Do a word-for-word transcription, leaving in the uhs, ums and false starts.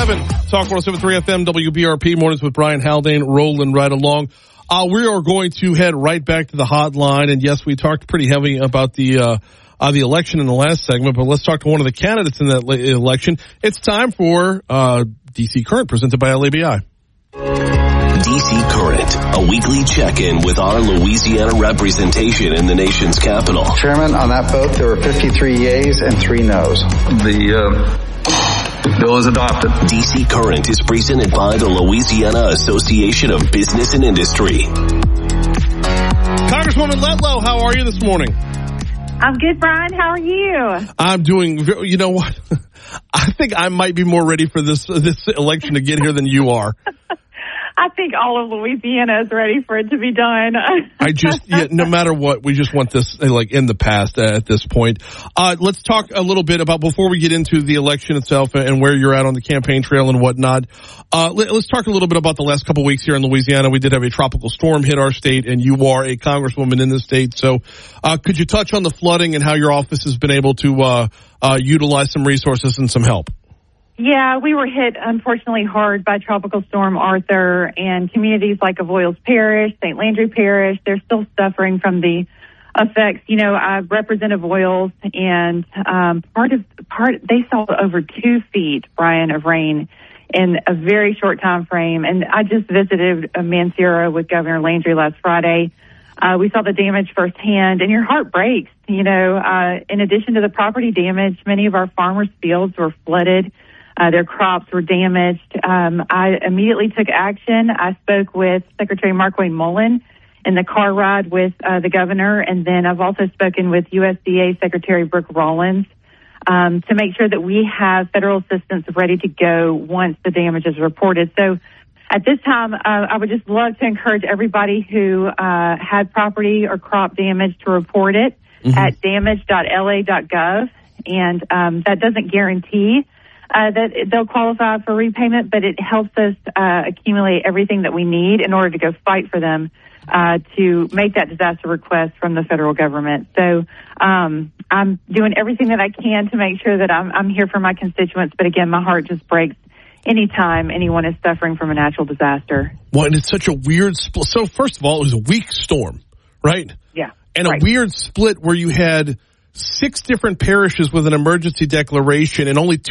seven. Talk one oh seven point three F M, W B R P, mornings with Brian Haldane, rolling right along. Uh, we are going to head right back to the hotline. And yes, we talked pretty heavy about the, uh, uh, the election in the last segment, but let's talk to one of the candidates in that le- election. It's time for, uh, D C Current, presented by L A B I. D C Current, a weekly check-in with our Louisiana representation in the nation's capital. Chairman, on that vote, there were fifty-three yeas and three noes. The, uh, bill is adopted. D C Current is presented by the Louisiana Association of Business and Industry. Congresswoman Letlow, how are you this morning? I'm good, Brian. How are you? I'm doing, you know what? I think I might be more ready for this, this election to get here than you are. I think all of Louisiana is ready for it to be done. I just, yeah, no matter what, we just want this like in the past uh, at this point. Uh, let's talk a little bit about, before we get into the election itself and where you're at on the campaign trail and whatnot. Uh, let, let's talk a little bit about the last couple of weeks here in Louisiana. We did have a tropical storm hit our state, and you are a congresswoman in the state. So, uh, could you touch on the flooding and how your office has been able to, uh, uh, utilize some resources and some help? Yeah, we were hit, unfortunately, hard by Tropical Storm Arthur, and communities like Avoyelles Parish, Saint Landry Parish, they're still suffering from the effects. You know, I represent Avoyelles, and um, part of part they saw over two feet, Brian, of rain in a very short time frame. And I just visited Mancera with Governor Landry last Friday. Uh, we saw the damage firsthand, and your heart breaks. You know, uh, in addition to the property damage, many of our farmers' fields were flooded. Uh, their crops were damaged. Um, I immediately took action. I spoke with Secretary Markwayne Mullen in the car ride with uh, the governor, and then I've also spoken with U S D A Secretary Brooke Rollins um, to make sure that we have federal assistance ready to go once the damage is reported. So at this time, uh, I would just love to encourage everybody who uh, had property or crop damage to report it mm-hmm. at damage dot L A dot gov, and um, that doesn't guarantee Uh, that they'll qualify for repayment, but it helps us uh, accumulate everything that we need in order to go fight for them uh, to make that disaster request from the federal government. So um, I'm doing everything that I can to make sure that I'm, I'm here for my constituents. But again, my heart just breaks anytime anyone is suffering from a natural disaster. Well, and it's such a weird split. So first of all, it was a weak storm, right? Yeah. And right. a weird split where you had six different parishes with an emergency declaration, and only two